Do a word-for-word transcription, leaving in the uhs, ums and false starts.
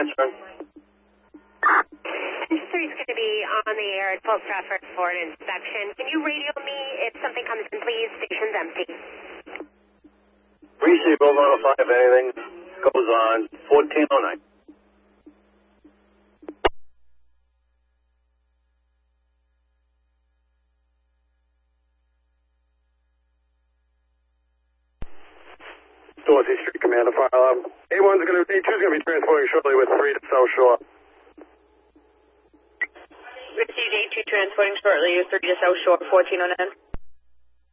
answering. Engine three is going to be on the air at Full Stratford for an inspection. Can you radio me if something comes in, please? Station's empty. Receive over notify if anything goes on. fourteen oh nine. Dorothy Street, Commander Fire Alarm. A one's going to, A two's going to be transporting shortly with three to South Shore. Received A two transporting shortly with three to South Shore, fourteen oh nine.